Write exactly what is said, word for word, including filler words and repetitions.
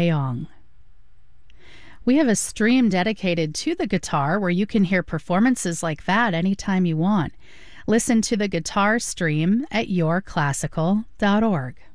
Leong. We have a stream dedicated to the guitar where you can hear performances like that anytime you want. Listen to the guitar stream at your classical dot org.